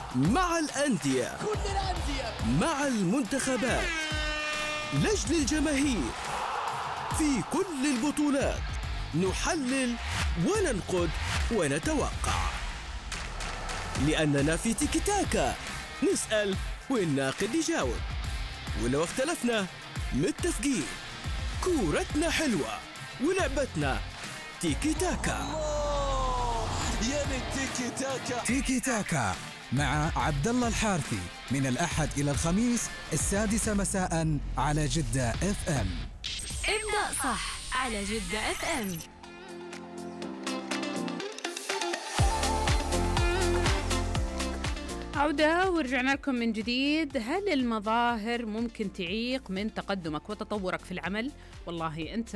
مع الأندية، مع المنتخبات، لجل الجماهير، في كل البطولات نحلل وننقد ونتوقع، لأننا في تيكي تاكا نسأل والناقد يجاوب، ولو اختلفنا متفقين. كورتنا حلوة ولعبتنا تيكي تاكا. تيكي تاكا. تيكي تاكا مع عبد الله الحارثي من الأحد إلى الخميس 6 مساء على جدة اف ام. ابدأ صح على جدة اف ام. عودة ورجعنا لكم من جديد. هل المظاهر ممكن تعيق من تقدمك وتطورك في العمل؟ والله أنت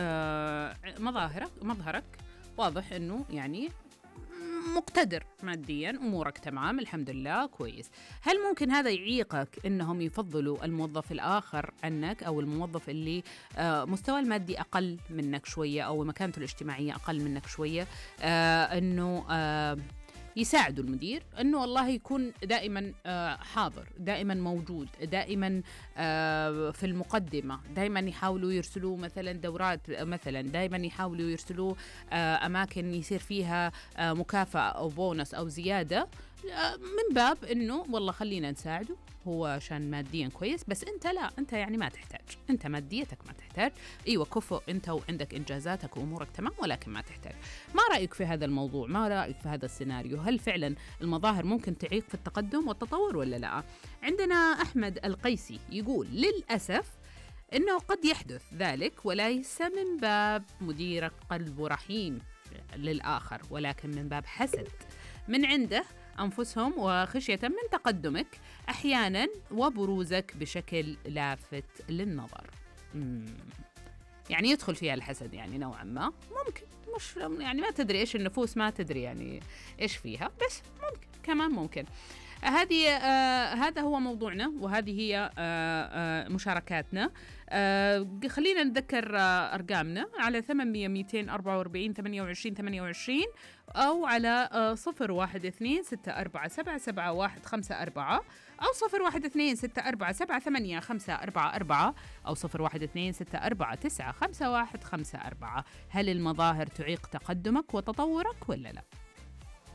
مظهرك واضح أنه يعني مقتدر ماديا، أمورك تمام الحمد لله كويس. هل ممكن هذا يعيقك أنهم يفضلوا الموظف الآخر عنك، أو الموظف اللي مستوى المادي أقل منك شوية أو مكانته الاجتماعية أقل منك شوية، أنه يساعدوا المدير أنه والله يكون دائما حاضر، دائما موجود، دائما في المقدمة، دائما يحاولوا يرسلوا مثلا دورات، مثلا دائما يحاولوا يرسلوا أماكن يصير فيها مكافأة أو بونس أو زيادة، من باب أنه والله خلينا نساعده، هو عشان ماديا كويس، بس أنت لا، أنت يعني ما تحتاج، أنت ماديتك ما تحتاج، أيوة كفؤ أنت وعندك إنجازاتك وأمورك تمام، ولكن ما تحتاج. ما رأيك في هذا الموضوع؟ ما رأيك في هذا السيناريو؟ هل فعلا المظاهر ممكن تعيق في التقدم والتطور ولا لا؟ عندنا أحمد القيسي يقول للأسف إنه قد يحدث ذلك، وليس من باب مديرك قلبه رحيم للآخر، ولكن من باب حسد من عنده أنفسهم وخشية من تقدمك أحيانا وبروزك بشكل لافت للنظر. يعني يدخل فيها الحسد يعني نوعا ما، ممكن، مش يعني ما تدري إيش النفوس، ما تدري يعني إيش فيها، بس ممكن كمان ممكن. هذا هو موضوعنا، وهذه هي مشاركاتنا. خلينا نذكر أرقامنا على 800 244 28 28 أو على 012 647 7154 أو 012 647 8544 أو 012 649 5154. هل المظاهر تعيق تقدمك وتطورك ولا لا؟